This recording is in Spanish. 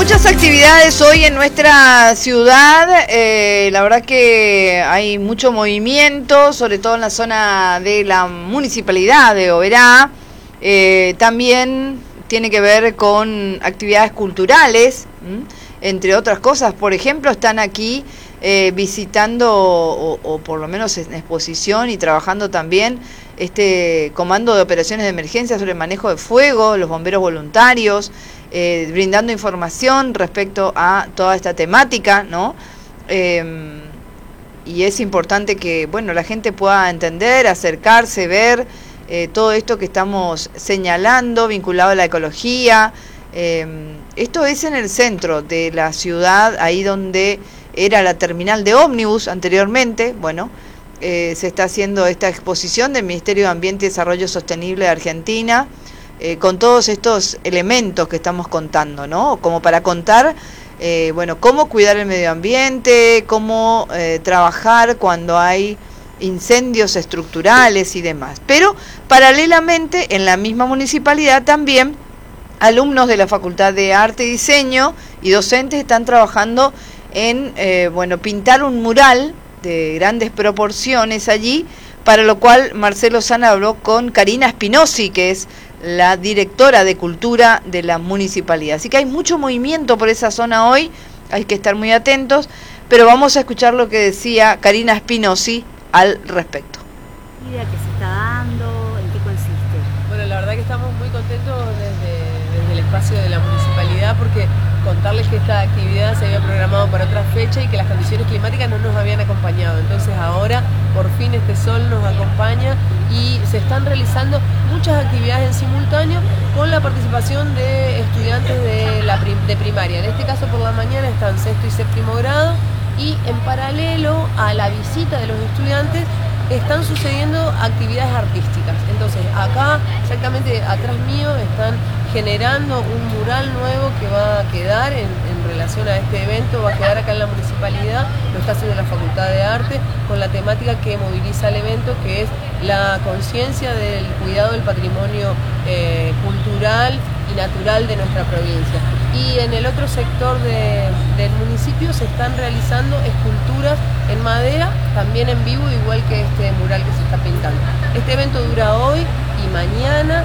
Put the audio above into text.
Muchas actividades hoy en nuestra ciudad, la verdad que hay mucho movimiento, sobre todo en la zona de la municipalidad de Oberá. También tiene que ver con actividades culturales, entre otras cosas. Por ejemplo, están aquí visitando o por lo menos en exposición y trabajando también este comando de operaciones de emergencia sobre el manejo de fuego, los bomberos voluntarios, brindando información respecto a toda esta temática, ¿no? Y es importante que, bueno, la gente pueda entender, acercarse, ver todo esto que estamos señalando, vinculado a la ecología. Esto es en el centro de la ciudad, ahí donde era la terminal de ómnibus anteriormente. Bueno, se está haciendo esta exposición del Ministerio de Ambiente y Desarrollo Sostenible de Argentina, con todos estos elementos que estamos contando, ¿no? Como para contar, bueno, cómo cuidar el medio ambiente, cómo trabajar cuando hay incendios estructurales y demás. Pero paralelamente, en la misma municipalidad también, alumnos de la Facultad de Arte y Diseño y docentes están trabajando en, bueno, pintar un mural de grandes proporciones allí, para lo cual Marcelo Sana habló con Karina Spinozzi, que es la directora de Cultura de la municipalidad. Así que hay mucho movimiento por esa zona hoy, hay que estar muy atentos, pero vamos a escuchar lo que decía Karina Spinozzi al respecto. ¿Qué idea que se está dando? ¿En qué consiste? Bueno, la verdad que estamos muy contentos desde el espacio de la municipalidad, porque contarles que esta actividad se había programado para otra fecha y que las condiciones climáticas no nos habían acompañado. Entonces ahora por fin este sol nos acompaña y se están realizando muchas actividades en simultáneo con la participación de estudiantes de primaria. En este caso por la mañana están sexto y séptimo grado, y en paralelo a la visita de los estudiantes están sucediendo actividades artísticas. Entonces acá, exactamente atrás mío, están generando un mural nuevo que va a quedar en relación a este evento, va a quedar acá en la municipalidad, lo está haciendo la Facultad de Arte, con la temática que moviliza el evento, que es la conciencia del cuidado del patrimonio cultural y natural de nuestra provincia. Y en el otro sector del municipio se están realizando esculturas en madera, también en vivo, igual que este mural que se está pintando. Este evento dura hoy y mañana,